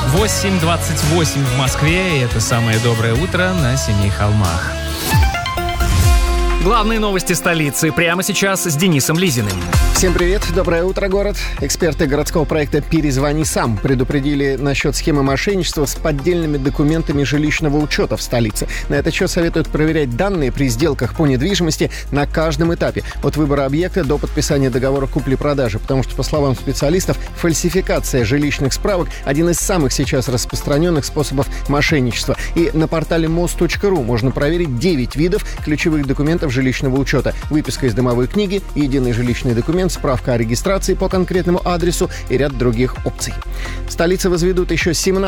8:28 в Москве, и это самое доброе утро на Семи холмах. Главные новости столицы прямо сейчас с Денисом Лизиным. Всем привет, доброе утро, город. Эксперты городского проекта «Перезвони сам» предупредили насчет схемы мошенничества с поддельными документами жилищного учета в столице. На этот счет советуют проверять данные при сделках по недвижимости на каждом этапе, от выбора объекта до подписания договора купли-продажи, потому что, по словам специалистов, фальсификация жилищных справок – один из самых сейчас распространенных способов мошенничества. И на портале mos.ru можно проверить 9 видов ключевых документов жилищного учета: выписка из домовой книги, единый жилищный документ, справка о регистрации по конкретному адресу и ряд других опций. В столице возведут еще 17